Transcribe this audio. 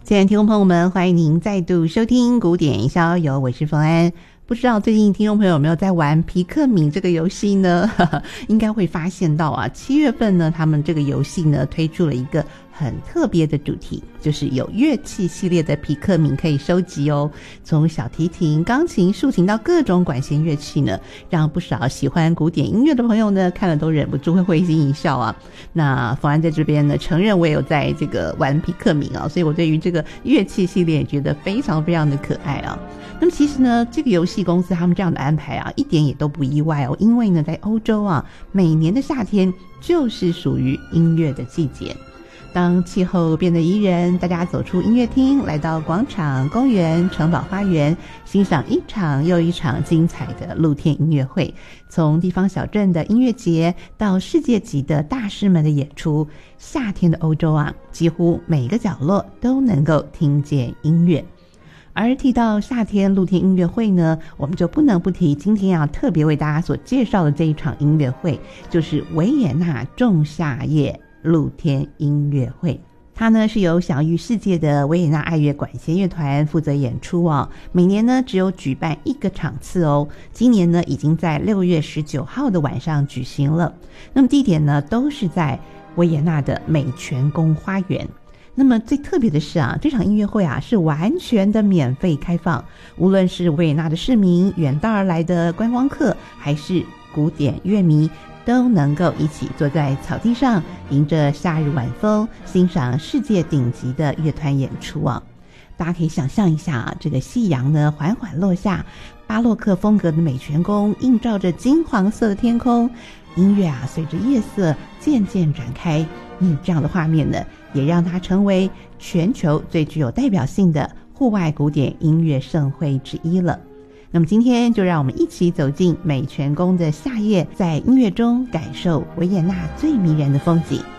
亲爱的听众朋友们，欢迎您再度收听古典逍遥，我是冯安。不知道最近听众朋友有没有在玩皮克敏这个游戏呢？应该会发现到啊，7月份呢，他们这个游戏呢推出了一个很特别的主题，就是有乐器系列的皮克敏可以收集哦。从小提琴、钢琴、竖琴到各种管弦乐器呢，让不少喜欢古典音乐的朋友呢看了都忍不住会会心一笑啊。那冯安在这边呢承认我也有在这个玩皮克敏啊，所以我对于这个乐器系列也觉得非常非常的可爱啊。那么其实呢，这个游戏公司他们这样的安排啊，一点也都不意外哦，因为呢，在欧洲啊，每年的夏天就是属于音乐的季节。当气候变得宜人，大家走出音乐厅，来到广场、公园、城堡花园，欣赏一场又一场精彩的露天音乐会。从地方小镇的音乐节到世界级的大师们的演出，夏天的欧洲啊，几乎每个角落都能够听见音乐。而提到夏天露天音乐会呢，我们就不能不提今天要特别为大家所介绍的这一场音乐会，就是维也纳仲夏夜露天音乐会。它呢是由享誉世界的维也纳爱乐管弦乐团负责演出哦。每年呢只有举办一个场次哦，今年呢已经在6月19号的晚上举行了。那么地点呢都是在维也纳的美泉宫花园。那么最特别的是啊，这场音乐会啊是完全的免费开放，无论是维也纳的市民、远道而来的观光客，还是古典乐迷，都能够一起坐在草地上，迎着夏日晚风，欣赏世界顶级的乐团演出啊。大家可以想象一下啊，这个夕阳呢缓缓落下，巴洛克风格的美泉宫映照着金黄色的天空，音乐啊随着夜色渐渐展开。这样的画面呢，也让它成为全球最具有代表性的户外古典音乐盛会之一了。那么今天就让我们一起走进美泉宫的夏夜，在音乐中感受维也纳最迷人的风景。